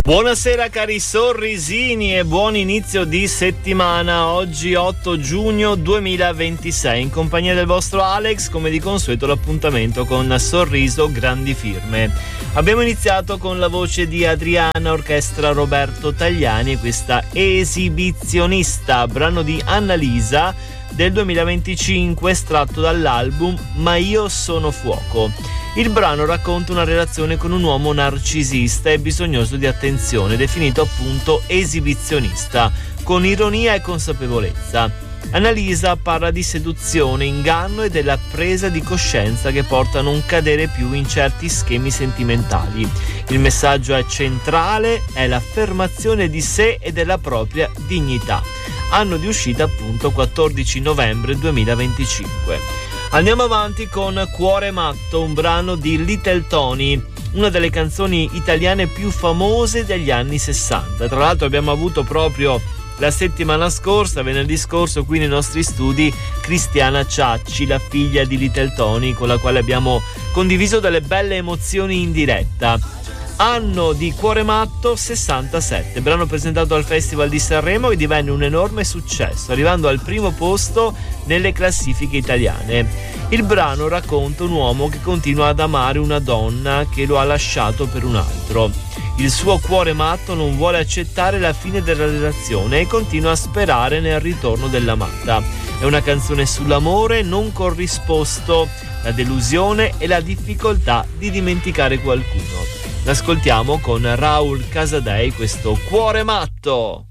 Buonasera cari sorrisini e buon inizio di settimana. Oggi 8 giugno 2026 in compagnia del vostro Alex, come di consueto l'appuntamento con Sorriso Grandi Firme. Abbiamo iniziato con la voce di Adriana, orchestra Roberto Tagliani e questa Esibizionista, brano di Annalisa del 2025 estratto dall'album Ma io sono fuoco. Il brano racconta una relazione con un uomo narcisista e bisognoso di attenzione, definito appunto esibizionista, con ironia e consapevolezza. Annalisa parla di seduzione, inganno e della presa di coscienza che porta a non cadere più in certi schemi sentimentali. Il messaggio è centrale, è l'affermazione di sé e della propria dignità. Anno di uscita appunto 14 novembre 2025. Andiamo avanti con Cuore Matto, un brano di Little Tony, una delle canzoni italiane più famose degli anni 60. Tra l'altro abbiamo avuto proprio la settimana scorsa, venerdì scorso, qui nei nostri studi, Cristiana Ciacci, la figlia di Little Tony, con la quale abbiamo condiviso delle belle emozioni in diretta. Anno di Cuore Matto 67, brano presentato al Festival di Sanremo e divenne un enorme successo, arrivando al primo posto nelle classifiche italiane. Il brano racconta un uomo che continua ad amare una donna che lo ha lasciato per un altro. Il suo cuore matto non vuole accettare la fine della relazione e continua a sperare nel ritorno dell'amata. È una canzone sull'amore non corrisposto, la delusione e la difficoltà di dimenticare qualcuno. L'ascoltiamo con Raul Casadei, questo Cuore Matto.